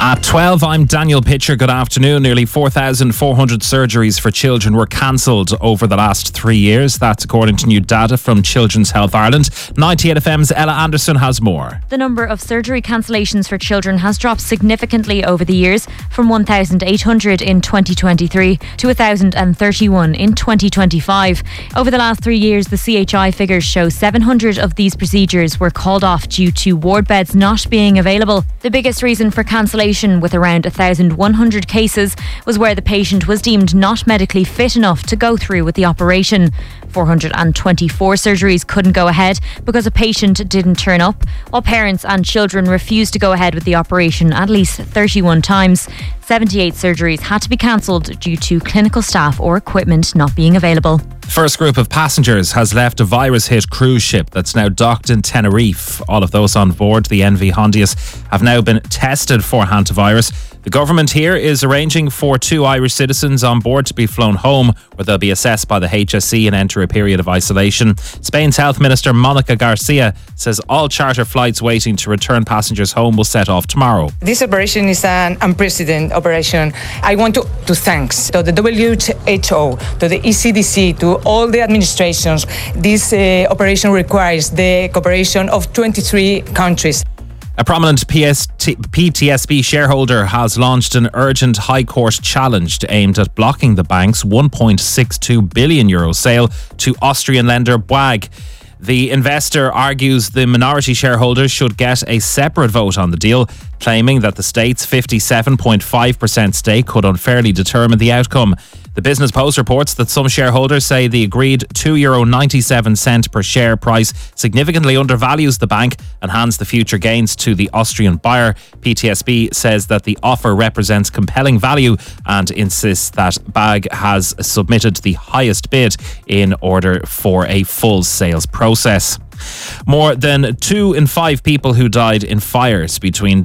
At 12, I'm Daniel Pitcher. Good afternoon. Nearly 4,400 surgeries for children were cancelled over the last 3 years. That's according to new data from Children's Health Ireland. 98FM's Ella Anderson has more. The number of surgery cancellations for children has dropped significantly over the years, from 1,800 in 2023 to 1,031 in 2025. Over the last 3 years, the CHI figures show 700 of these procedures were called off due to ward beds not being available. The biggest reason for cancellation, with around 1,100 cases, was where the patient was deemed not medically fit enough to go through with the operation. 424 surgeries couldn't go ahead because a patient didn't turn up, while parents and children refused to go ahead with the operation at least 31 times. 78 surgeries had to be cancelled due to clinical staff or equipment not being available. The first group of passengers has left a virus-hit cruise ship that's now docked in Tenerife. All of those on board the NV Hondius have now been tested for hantavirus. The government here is arranging for 2 Irish citizens on board to be flown home, where they'll be assessed by the HSE and enter a period of isolation. Spain's Health Minister Monica Garcia says all charter flights waiting to return passengers home will set off tomorrow. This operation is an unprecedented operation. I want to thank to the WHO, to the ECDC, to all the administrations. This operation requires the cooperation of 23 countries. A prominent PTSB shareholder has launched an urgent High Court challenge aimed at blocking the bank's €1.62 billion sale to Austrian lender BWAG. The investor argues the minority shareholders should get a separate vote on the deal, claiming that the state's 57.5% stake could unfairly determine the outcome. The Business Post reports that some shareholders say the agreed €2.97 per share price significantly undervalues the bank and hands the future gains to the Austrian buyer. PTSB says that the offer represents compelling value and insists that BAG has submitted the highest bid in order for a full sales process. More than 2 in 5 people who died in fires between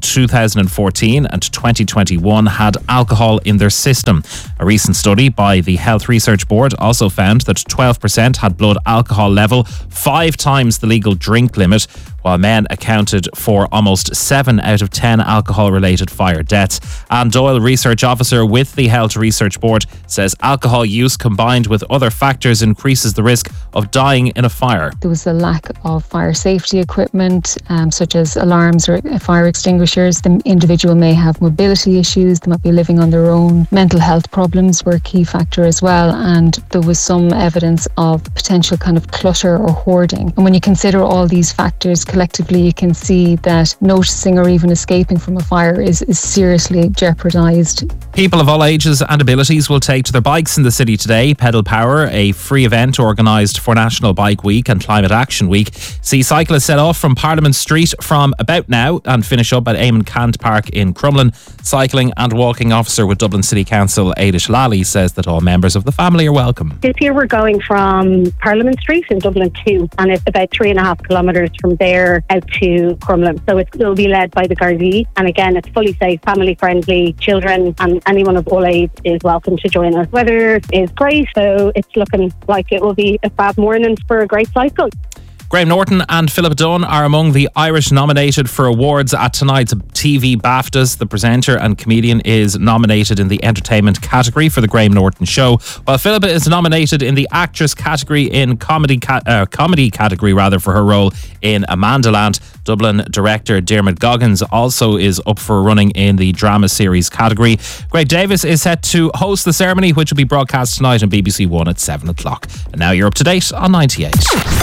2014 and 2021 had alcohol in their system. A recent study by the Health Research Board also found that 12% had blood alcohol level 5 times the legal drink limit, while men accounted for almost 7 out of 10 alcohol-related fire deaths. Anne Doyle, research officer with the Health Research Board, says alcohol use combined with other factors increases the risk of dying in a fire. There was a lack of fire safety equipment, such as alarms or fire extinguishers. The individual may have mobility issues, they might be living on their own. Mental health problems were a key factor as well, and there was some evidence of potential kind of clutter or hoarding. And when you consider all these factors collectively, you can see that noticing or even escaping from a fire is seriously jeopardised. People of all ages and abilities will take to their bikes in the city today. Pedal Power, a free event organised for National Bike Week and Climate Action Week, see cyclists set off from Parliament Street from about now and finish up at Eamon Cant Park in Crumlin. Cycling and walking officer with Dublin City Council, Ada Shalali, says that all members of the family are welcome. This year we're going from Parliament Street in Dublin 2, and it's about 3.5 kilometres from there out to Crumlin. So it will be led by the Gardaí, and again it's fully safe, family friendly. Children and anyone of all age is welcome to join us. Weather is great, so it's looking like it will be a fab morning for a great cycle. Graham Norton and Philip Dunn are among the Irish nominated for awards at tonight's TV BAFTAs. The presenter and comedian is nominated in the entertainment category for The Graham Norton Show, while Philip is nominated in the actress category in comedy category for her role in Amandaland. Dublin director Dermot Goggins also is up for running in the drama series category. Greg Davis is set to host the ceremony, which will be broadcast tonight on BBC One at 7 o'clock. And now you're up to date on 98.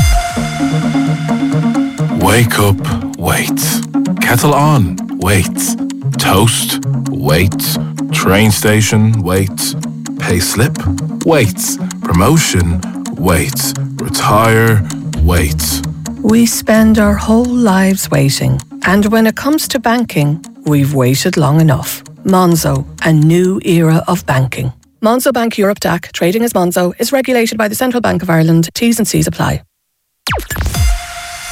Wake up, wait. Kettle on, wait. Toast, wait. Train station, wait. Pay slip, wait. Promotion, wait. Retire, wait. We spend our whole lives waiting. And when it comes to banking, we've waited long enough. Monzo, a new era of banking. Monzo Bank Europe DAC, trading as Monzo, is regulated by the Central Bank of Ireland. T's and C's apply.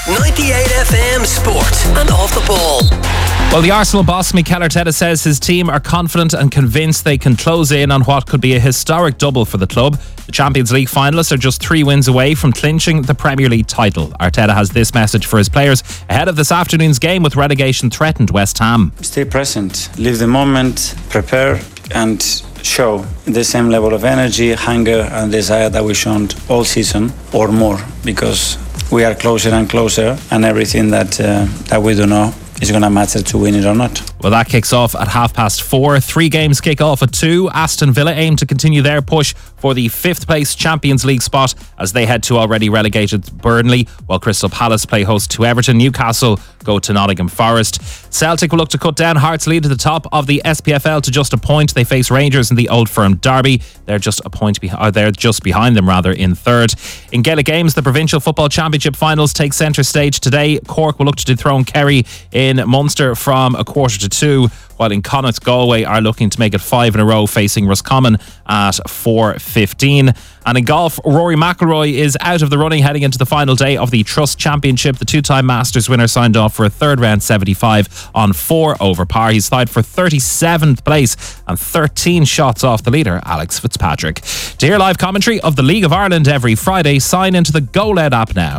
98 FM Sport and Off the Ball. Well, the Arsenal boss Mikel Arteta says his team are confident and convinced they can close in on what could be a historic double for the club. The Champions League finalists are just 3 wins away from clinching the Premier League title. Arteta has this message for his players ahead of this afternoon's game with relegation-threatened West Ham. Stay present, live the moment, prepare and show the same level of energy, hunger and desire that we've shown all season or more, because we are closer and closer, and everything that we do know is going to matter to win it or not. Well, that kicks off at 4:30. 3 games kick off at 2. Aston Villa aim to continue their push for the 5th place Champions League spot as they head to already relegated Burnley, while Crystal Palace play host to Everton. Newcastle go to Nottingham Forest. Celtic will look to cut down Hearts' lead to the top of the SPFL to just a point. They face Rangers in the Old Firm derby. They're just a point they're just behind them in 3rd. In Gaelic games, the Provincial Football Championship finals take centre stage today. Cork will look to dethrone Kerry in Munster from 1:45, while in Connacht, Galway are looking to make it 5 in a row, facing Roscommon at 4:15. And in golf, Rory McIlroy is out of the running heading into the final day of the Trust Championship. The 2-time Masters winner signed off for a 3rd round 75 on 4 over par. He's tied for 37th place and 13 shots off the leader, Alex Fitzpatrick. To hear live commentary of the League of Ireland every Friday, sign into the GoLed app now.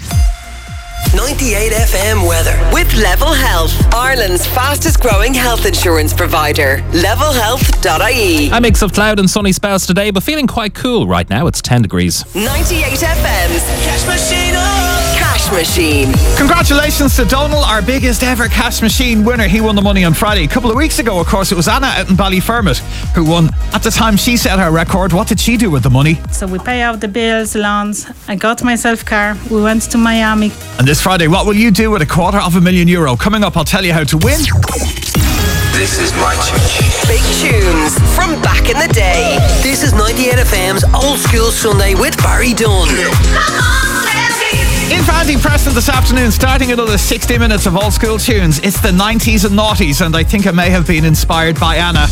98 FM weather with Level Health, Ireland's fastest growing health insurance provider. levelhealth.ie. A mix of cloud and sunny spells today, but feeling quite cool right now. It's 10 degrees. 98 FM's Cash Machine. Cash Machine. Congratulations to Donal, our biggest ever Cash Machine winner. He won the money on Friday. A couple of weeks ago, of course, it was Anna out in Ballyfermot who won. At the time, she set her record. What did she do with the money? So we pay out the bills, loans. I got myself a car. We went to Miami. And this Friday, what will you do with €250,000? Coming up, I'll tell you how to win. This is my church. Big tunes from back in the day. This is 98 FM's Old School Sunday with Barry Dunn. In for Andy Preston this afternoon, starting another 60 minutes of old school tunes. It's the 90s and noughties, and I think it may have been inspired by Anna.